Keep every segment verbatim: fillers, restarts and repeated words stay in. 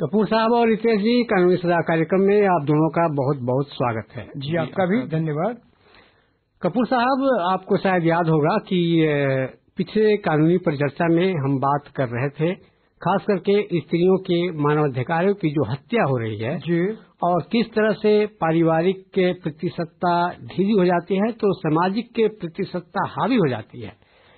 कपूर साहब और रितेश जी, कानूनी सलाह कार्यक्रम में आप दोनों का बहुत बहुत स्वागत है। जी, आपका भी धन्यवाद। कपूर साहब, आपको शायद याद होगा कि पिछले कानूनी परिचर्चा में हम बात कर रहे थे खास करके स्त्रियों के मानवाधिकारों की जो हत्या हो रही है जी, और किस तरह से पारिवारिक के प्रति सत्ता ढीली हो जाती है तो सामाजिक के प्रति सत्ता हावी हो जाती है।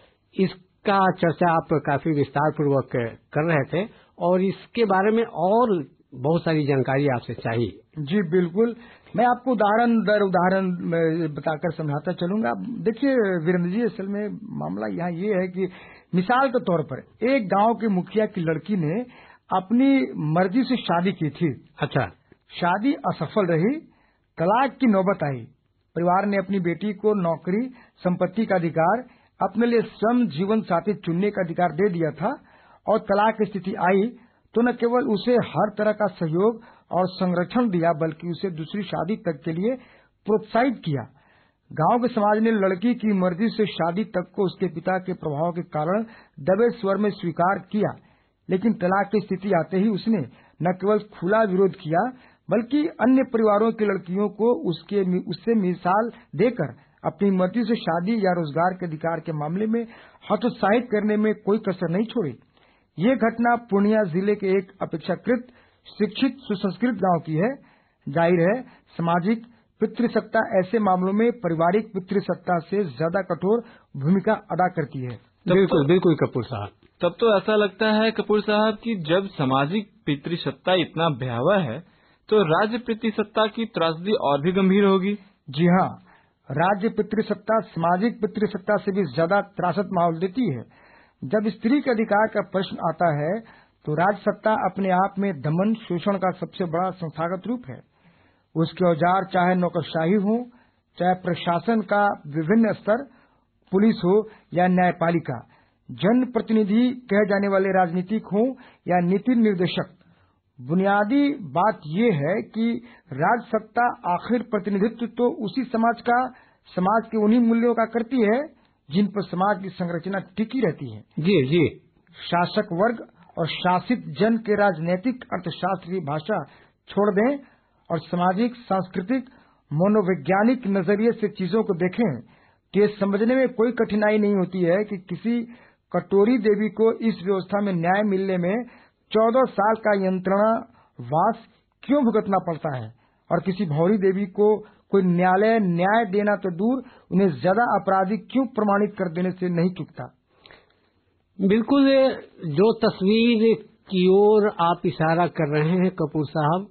इसका चर्चा आप काफी विस्तार पूर्वक कर रहे थे और इसके बारे में और बहुत सारी जानकारी आपसे चाहिए। जी बिल्कुल, मैं आपको उदाहरण दर उदाहरण बताकर समझाता चलूंगा। देखिए वीरेंद्र जी, असल में मामला यहाँ ये है कि मिसाल के तौर पर एक गांव के मुखिया की लड़की ने अपनी मर्जी से शादी की थी। अच्छा। शादी असफल रही, तलाक की नौबत आई। परिवार ने अपनी बेटी को नौकरी, संपत्ति का अधिकार, अपने लिए स्वयं जीवन साथी चुनने का अधिकार दे दिया था और तलाक की स्थिति आई तो न केवल उसे हर तरह का सहयोग और संरक्षण दिया बल्कि उसे दूसरी शादी तक के लिए प्रोत्साहित किया। गांव के समाज ने लड़की की मर्जी से शादी तक को उसके पिता के प्रभाव के कारण दबे स्वर में स्वीकार किया, लेकिन तलाक की स्थिति आते ही उसने न केवल खुला विरोध किया बल्कि अन्य परिवारों की लड़कियों को उसके उससे मिसाल देकर अपनी मर्जी से शादी या रोजगार के अधिकार के मामले में हतोत्साहित करने में कोई कसर नहीं छोड़ी। ये घटना पूर्णिया जिले के एक अपेक्षाकृत शिक्षित सुसंस्कृत गांव की है। जाहिर है सामाजिक पितृसत्ता ऐसे मामलों में पारिवारिक पितृसत्ता से ज्यादा कठोर भूमिका अदा करती है। बिल्कुल तो, बिल्कुल कपूर साहब, तब तो ऐसा लगता है कपूर साहब कि जब सामाजिक पितृसत्ता इतना भयावह है तो राज्य पितृसत्ता की त्रासदी और भी गंभीर होगी। जी हाँ, राज्य पितृसत्ता सामाजिक पितृसत्ता से भी ज्यादा त्रासद माहौल देती है। जब स्त्री के अधिकार का प्रश्न आता है तो राज्य सत्ता अपने आप में दमन शोषण का सबसे बड़ा संस्थागत रूप है। उसके औजार चाहे नौकरशाही हो, चाहे प्रशासन का विभिन्न स्तर, पुलिस हो या न्यायपालिका, जन प्रतिनिधि कहे जाने वाले राजनीतिक हो या नीति निर्देशक, बुनियादी बात यह है कि राज्य सत्ता आखिर प्रतिनिधित्व तो उसी समाज का समाज के उन्हीं मूल्यों का करती है जिन पर समाज की संरचना टिकी रहती है। जी जी। शासक वर्ग और शासित जन के राजनीतिक अर्थशास्त्र की भाषा छोड़ दें और सामाजिक सांस्कृतिक मनोवैज्ञानिक नजरिए से चीजों को देखें तो ये समझने में कोई कठिनाई नहीं होती है कि किसी कटोरी देवी को इस व्यवस्था में न्याय मिलने में चौदह साल का यंत्रणावास क्यों भुगतना पड़ता है और किसी भौरी देवी को कोई न्यायालय न्याय देना तो दूर उन्हें ज्यादा अपराधी क्यों प्रमाणित कर देने से नहीं चूकता। बिल्कुल, जो तस्वीर की ओर आप इशारा कर रहे हैं कपूर साहब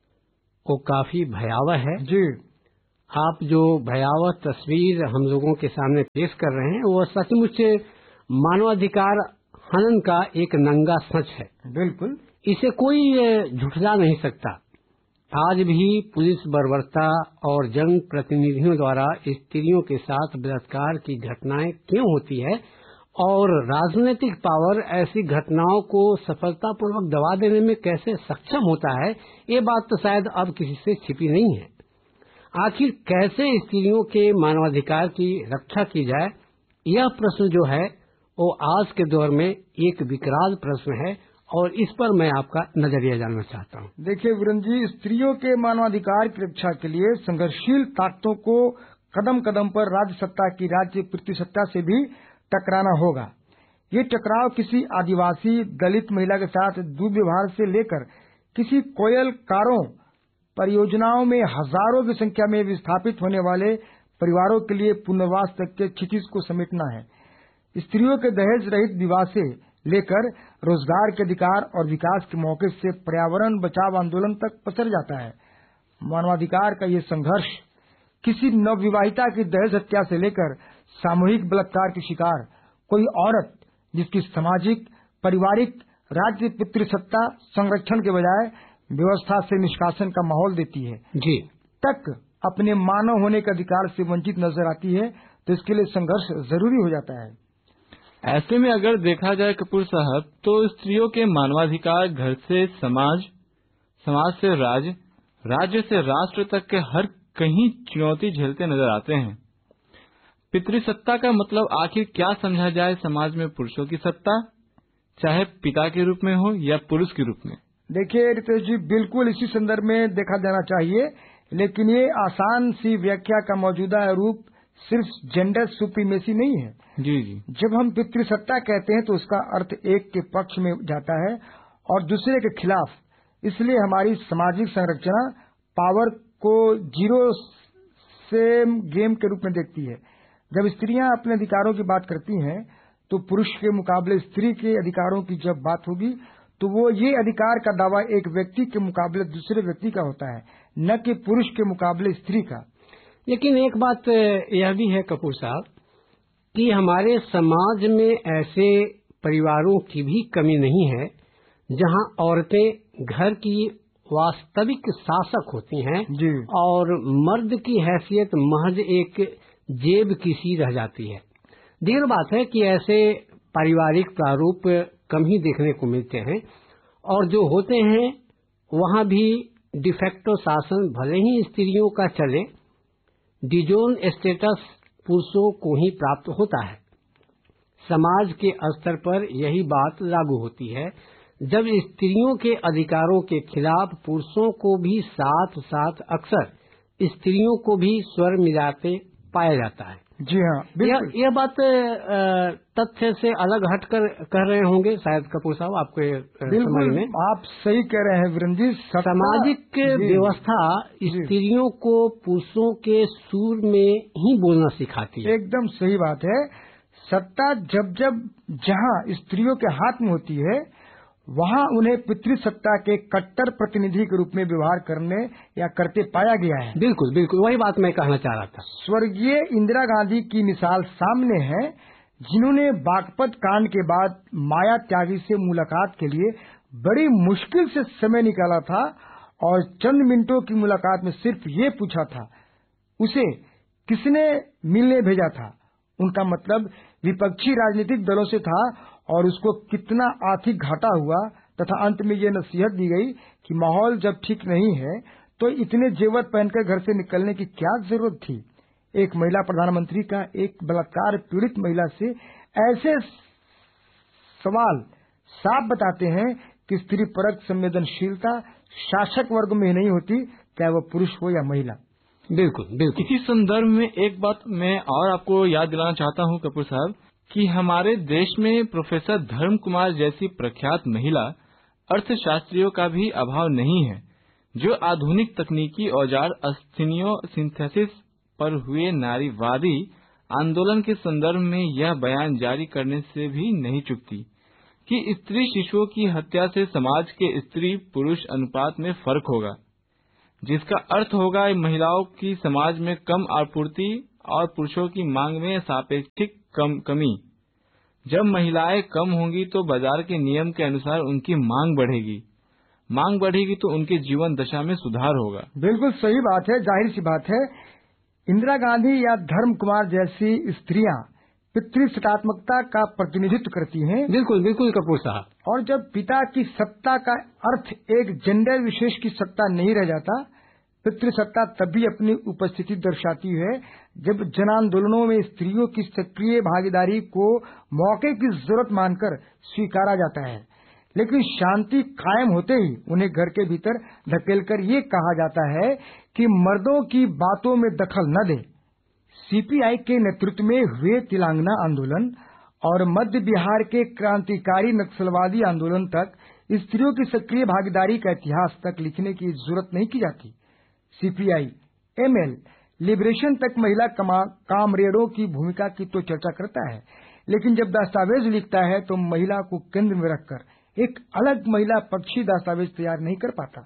वो काफी भयावह है। जी, आप जो भयावह तस्वीर हम लोगों के सामने पेश कर रहे हैं वो सचमुच मानवाधिकार हनन का एक नंगा सच है। बिल्कुल, इसे कोई झुठला नहीं सकता। आज भी पुलिस बर्बरता और जन प्रतिनिधियों द्वारा स्त्रियों के साथ बलात्कार की घटनाएं क्यों होती है और राजनीतिक पावर ऐसी घटनाओं को सफलतापूर्वक दबा देने में कैसे सक्षम होता है, ये बात तो शायद अब किसी से छिपी नहीं है। आखिर कैसे स्त्रियों के मानवाधिकार की रक्षा की जाए, यह प्रश्न जो है वो आज के दौर में एक विकराल प्रश्न है और इस पर मैं आपका नजरिया जानना चाहता हूँ। देखिए वीरेंद्र जी, स्त्रियों के मानवाधिकार की रक्षा के लिए संघर्षशील ताकतों को कदम कदम पर राज्य सत्ता की राज्य पितृसत्ता से भी टकराना होगा। ये टकराव किसी आदिवासी दलित महिला के साथ दुर्व्यवहार से लेकर किसी कोयल कारों परियोजनाओं में हजारों की संख्या में विस्थापित होने वाले परिवारों के लिए पुनर्वास तक के क्षितिज को समेटना है। स्त्रियों के दहेज रहित विवाह से लेकर रोजगार के अधिकार और विकास के मौके से पर्यावरण बचाव आंदोलन तक पसर जाता है। मानवाधिकार का ये संघर्ष किसी नवविवाहिता की दहेज हत्या से लेकर सामूहिक बलात्कार की शिकार कोई औरत जिसकी सामाजिक पारिवारिक राज्य पितृसत्ता संरक्षण के बजाय व्यवस्था से निष्कासन का माहौल देती है जी तक अपने मानव होने के अधिकार से वंचित नजर आती है, तो इसके लिए संघर्ष जरूरी हो जाता है। ऐसे में अगर देखा जाए कपूर साहब तो स्त्रियों के मानवाधिकार घर से समाज, समाज से राज्य, राज्य से राष्ट्र तक के हर कहीं चुनौती झेलते नजर आते हैं। पितृसत्ता का मतलब आखिर क्या समझा जाए समाज में पुरुषों की सत्ता, चाहे पिता के रूप में हो या पुरुष के रूप में। देखिए रितेश जी, बिल्कुल इसी संदर्भ में देखा जाना चाहिए, लेकिन ये आसान सी व्याख्या का मौजूदा रूप सिर्फ जेंडर सुप्रीमेसी नहीं है। जी जी। जब हम पितृसत्ता कहते हैं तो उसका अर्थ एक के पक्ष में जाता है और दूसरे के खिलाफ। इसलिए हमारी सामाजिक संरचना पावर को जीरो सेम गेम के रूप में देखती है। जब स्त्रियां अपने अधिकारों की बात करती हैं तो पुरुष के मुकाबले स्त्री के अधिकारों की जब बात होगी तो वो ये अधिकार का दावा एक व्यक्ति के मुकाबले दूसरे व्यक्ति का होता है, न कि पुरुष के मुकाबले स्त्री का। लेकिन एक बात यह भी है कपूर साहब कि हमारे समाज में ऐसे परिवारों की भी कमी नहीं है जहां औरतें घर की वास्तविक शासक होती हैं जी। और मर्द की हैसियत महज एक जेब की सी रह जाती है। दीगर बात है कि ऐसे पारिवारिक प्रारूप कम ही देखने को मिलते हैं और जो होते हैं वहां भी डिफेक्टो शासन भले ही स्त्रियों का चले, डिजोन स्टेटस पुरुषों को ही प्राप्त होता है। समाज के स्तर पर यही बात लागू होती है जब स्त्रियों के अधिकारों के खिलाफ पुरुषों को भी साथ साथ अक्सर स्त्रियों को भी स्वर मिलाते पाया जाता है। जी हाँ, यह, यह बात तथ्य से अलग हटकर कह रहे होंगे शायद कपूर साहब, आपके बिल्कुल में आप सही कह रहे हैं वीरेंद्र जी। सामाजिक व्यवस्था स्त्रियों को पुरुषों के सुर में ही बोलना सिखाती है। एकदम सही बात है। सत्ता जब जब जहाँ स्त्रियों के हाथ में होती है वहाँ उन्हें पितृसत्ता के कट्टर प्रतिनिधि के रूप में व्यवहार करने या करते पाया गया है। बिल्कुल बिल्कुल वही बात मैं कहना चाह रहा था। स्वर्गीय इंदिरा गांधी की मिसाल सामने है, जिन्होंने बागपत कांड के बाद माया त्यागी से मुलाकात के लिए बड़ी मुश्किल से समय निकाला था और चंद मिनटों की मुलाकात में सिर्फ ये पूछा था उसे किसने मिलने भेजा था। उनका मतलब विपक्षी राजनीतिक दलों से था और उसको कितना आर्थिक घाटा हुआ तथा अंत में ये नसीहत दी गई कि माहौल जब ठीक नहीं है तो इतने जेवर पहनकर घर से निकलने की क्या जरूरत थी। एक महिला प्रधानमंत्री का एक बलात्कार पीड़ित महिला से ऐसे सवाल साफ बताते हैं कि स्त्री परक संवेदनशीलता शासक वर्ग में नहीं होती, चाहे वो पुरुष हो या महिला। बिल्कुल बिल्कुल। इसी संदर्भ में एक बात मैं और आपको याद दिलाना चाहता हूं कपूर साहब कि हमारे देश में प्रोफेसर धर्म कुमार जैसी प्रख्यात महिला अर्थशास्त्रियों का भी अभाव नहीं है, जो आधुनिक तकनीकी औजार अस्थिनियो सिंथेसिस पर हुए नारीवादी आंदोलन के संदर्भ में यह बयान जारी करने से भी नहीं चूकती कि स्त्री शिशुओं की हत्या से समाज के स्त्री पुरुष अनुपात में फर्क होगा, जिसका अर्थ होगा महिलाओं की समाज में कम आपूर्ति और पुरुषों की मांग में सापेक्षिक कम कमी। जब महिलाएं कम होंगी तो बाजार के नियम के अनुसार उनकी मांग बढ़ेगी, मांग बढ़ेगी तो उनके जीवन दशा में सुधार होगा। बिल्कुल सही बात है, जाहिर सी बात है। इंदिरा गांधी या धर्म कुमार जैसी स्त्रियां पितृसत्तात्मकता का प्रतिनिधित्व करती हैं। बिल्कुल बिल्कुल कपूर साहब। और जब पिता की सत्ता का अर्थ एक जेंडर विशेष की सत्ता नहीं रह जाता, पितृसत्ता तभी अपनी उपस्थिति दर्शाती है जब जन आंदोलनों में स्त्रियों की सक्रिय भागीदारी को मौके की जरूरत मानकर स्वीकारा जाता है, लेकिन शांति कायम होते ही उन्हें घर के भीतर धकेलकर ये कहा जाता है कि मर्दों की बातों में दखल न दें। सीपीआई के नेतृत्व में हुए तिलंगाना आंदोलन और मध्य बिहार के क्रांतिकारी नक्सलवादी आंदोलन तक स्त्रियों की सक्रिय भागीदारी का इतिहास तक लिखने की जरूरत नहीं की जाती। सीपीआई एमएल लिबरेशन तक महिला कामरेडों की भूमिका की तो चर्चा करता है, लेकिन जब दस्तावेज लिखता है तो महिला को केंद्र में रखकर एक अलग महिला पक्षी दस्तावेज तैयार नहीं कर पाता।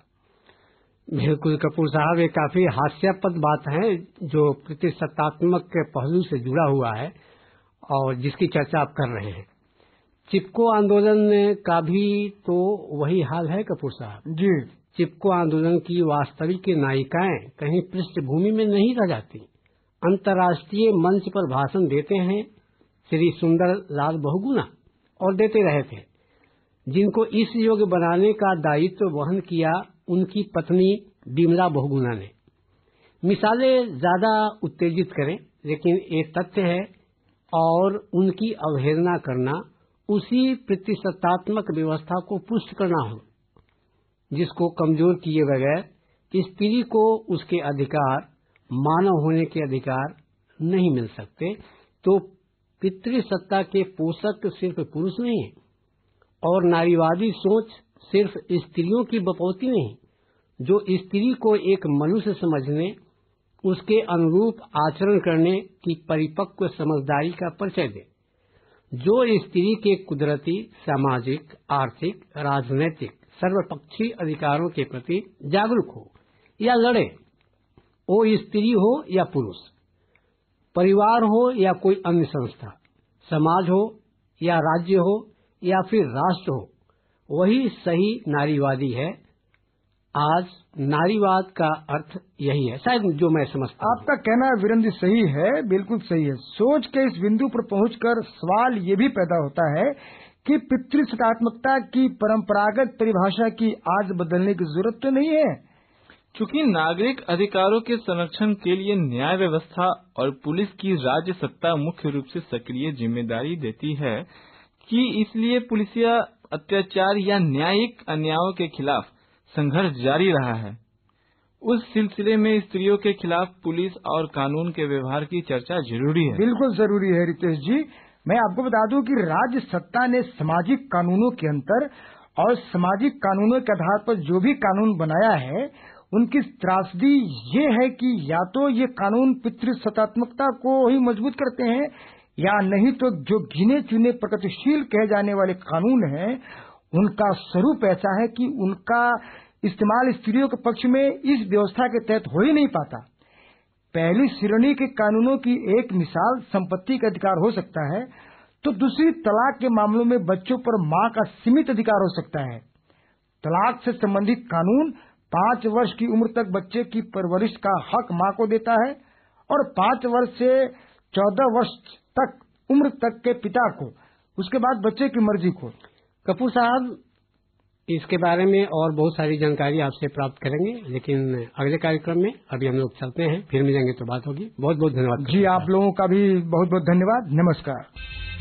बिल्कुल कपूर साहब, ये काफी हास्यास्पद बात है जो प्रतिसत्तात्मक के पहलू से जुड़ा हुआ है और जिसकी चर्चा आप कर रहे हैं। चिपको आंदोलन का भी तो वही हाल है कपूर साहब जी। चिपको आंदोलन की वास्तविक नायिकाएं कहीं पृष्ठभूमि में नहीं रह जाती। अंतर्राष्ट्रीय मंच पर भाषण देते हैं श्री सुंदर लाल बहुगुणा और देते रहे थे, जिनको इस योग्य बनाने का दायित्व वहन किया उनकी पत्नी बिमला बहुगुणा ने। मिसालें ज्यादा उत्तेजित करें, लेकिन एक तथ्य है और उनकी अवहेलना करना उसी प्रतिसत्तात्मक व्यवस्था को पुष्ट करना हो। जिसको कमजोर किए बगैर स्त्री को उसके अधिकार, मानव होने के अधिकार नहीं मिल सकते, तो पितृसत्ता के पोषक सिर्फ पुरुष नहीं है और नारीवादी सोच सिर्फ स्त्रियों की बपौती नहीं, जो स्त्री को एक मनुष्य समझने, उसके अनुरूप आचरण करने की परिपक्व समझदारी का परिचय दे, जो स्त्री के कुदरती, सामाजिक, आर्थिक, राजनैतिक सर्वपक्षीय अधिकारों के प्रति जागरूक हो या लड़े, वो स्त्री हो या पुरुष, परिवार हो या कोई अन्य संस्था, समाज हो या राज्य हो या फिर राष्ट्र हो, वही सही नारीवादी है। आज नारीवाद का अर्थ यही है, शायद जो मैं समझता हूं। आपका कहना वीरेंद्र जी सही है, बिल्कुल सही है। सोच के इस बिंदु पर पहुंचकर सवाल ये भी पैदा होता है कि पितृसत्तात्मकता की परंपरागत परिभाषा की आज बदलने की जरूरत तो नहीं है। चूंकि नागरिक अधिकारों के संरक्षण के लिए न्याय व्यवस्था और पुलिस की राज्य सत्ता मुख्य रूप से सक्रिय जिम्मेदारी देती है कि इसलिए पुलिसिया अत्याचार या न्यायिक अन्यायों के खिलाफ संघर्ष जारी रहा है। उस सिलसिले में स्त्रियों के खिलाफ पुलिस और कानून के व्यवहार की चर्चा जरूरी है। बिल्कुल जरूरी है रितेश जी। मैं आपको बता दूं कि राज्य सत्ता ने सामाजिक कानूनों के अंतर और सामाजिक कानूनों के आधार पर जो भी कानून बनाया है, उनकी त्रासदी ये है कि या तो ये कानून पितृसत्तात्मकता को ही मजबूत करते हैं, या नहीं तो जो गिने चुने प्रगतिशील कहे जाने वाले कानून हैं, उनका स्वरूप ऐसा है कि उनका इस्तेमाल स्त्रियों के पक्ष में इस व्यवस्था के तहत हो ही नहीं पाता। पहली श्रेणी के कानूनों की एक मिसाल संपत्ति का अधिकार हो सकता है, तो दूसरी तलाक के मामलों में बच्चों पर मां का सीमित अधिकार हो सकता है। तलाक से संबंधित कानून पांच वर्ष की उम्र तक बच्चे की परवरिश का हक मां को देता है और पांच वर्ष से चौदह वर्ष तक उम्र तक के पिता को, उसके बाद बच्चे की मर्जी को। कपूर साहब, इसके बारे में और बहुत सारी जानकारी आपसे प्राप्त करेंगे, लेकिन अगले कार्यक्रम में अभी हम लोग चलते हैं, फिर मिलेंगे तो बात होगी। बहुत बहुत धन्यवाद जी, आप लोगों का भी बहुत बहुत धन्यवाद। नमस्कार।